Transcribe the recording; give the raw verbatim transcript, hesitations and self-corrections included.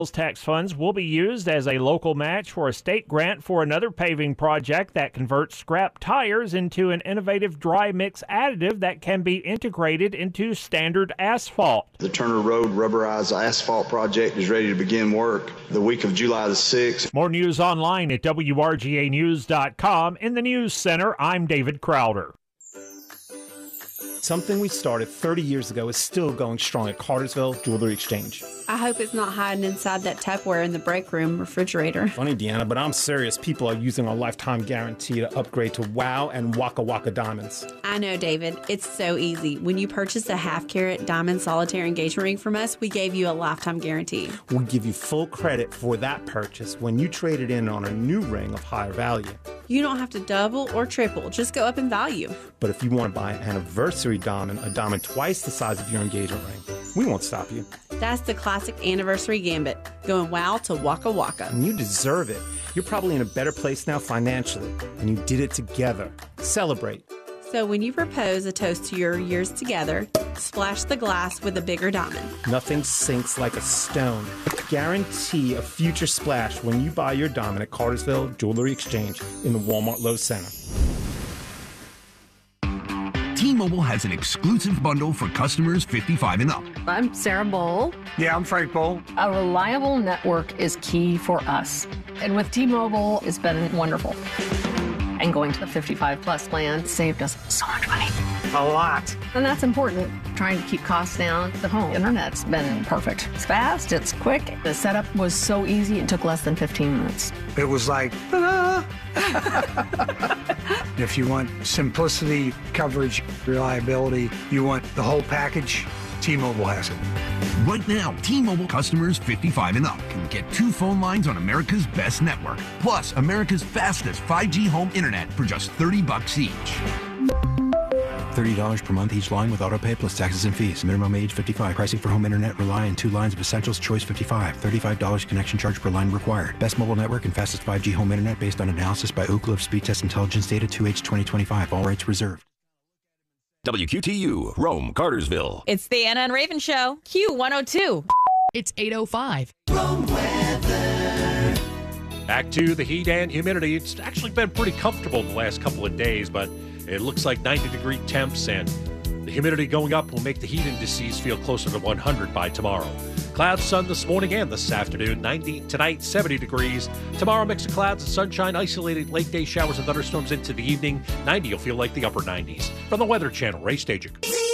Tax funds will be used as a local match for a state grant for another paving project that converts scrap tires into an innovative dry mix additive that can be integrated into standard asphalt. The Turner Road rubberized asphalt project is ready to begin work the week of July the sixth. More news online at W R G A news dot com. In the News Center, I'm David Crowder. Something we started thirty years ago is still going strong at Cartersville Jewelry Exchange. I hope it's not hiding inside that Tupperware in the break room refrigerator. Funny, Deanna, but I'm serious. People are using our lifetime guarantee to upgrade to WOW and Waka Waka diamonds. I know, David. It's so easy. When you purchase a half-carat diamond solitaire engagement ring from us, we gave you a lifetime guarantee. We give you full credit for that purchase when you trade it in on a new ring of higher value. You don't have to double or triple. Just go up in value. But if you want to buy an anniversary diamond, a diamond twice the size of your engagement ring, we won't stop you. That's the classic anniversary gambit, going wow to Waka Waka. And you deserve it. You're probably in a better place now financially, and you did it together. Celebrate. So when you propose a toast to your years together, splash the glass with a bigger diamond. Nothing sinks like a stone. Guarantee a future splash when you buy your diamond at Cartersville Jewelry Exchange in the Walmart Lowe's Center. T-Mobile has an exclusive bundle for customers fifty-five and up. I'm Sarah Bowl. Yeah, I'm Frank Bowl. A reliable network is key for us. And with T-Mobile, it's been wonderful. And going to the fifty-five plus plan saved us so much money. A lot. And that's important. Trying to keep costs down. The home internet's been perfect. It's fast, it's quick. The setup was so easy, it took less than fifteen minutes. It was like, ta-da! If you want simplicity, coverage, reliability, you want the whole package, T-Mobile has it. Right now, T-Mobile customers fifty-five and up can get two phone lines on America's best network, plus America's fastest five G home internet for just thirty bucks each. thirty dollars per month each line with autopay plus taxes and fees. Minimum age fifty-five. Pricing for home internet rely on two lines of Essentials Choice fifty-five. thirty-five dollars connection charge per line required. Best mobile network and fastest five G home internet based on analysis by Ookla of Speed Test Intelligence Data two H twenty twenty-five. All rights reserved. W Q T U, Rome, Cartersville. It's the Anna and Raven Show, Q one oh two. It's eight oh five. Rome weather. Back to the heat and humidity. It's actually been pretty comfortable the last couple of days, but it looks like ninety degree temps, and the humidity going up will make the heat indices feel closer to one hundred by tomorrow. Clouds, sun this morning and this afternoon. ninety tonight, seventy degrees. Tomorrow, mix of clouds and sunshine, isolated late day showers and thunderstorms into the evening. ninety will feel like the upper nineties. From the Weather Channel, Ray Stajic.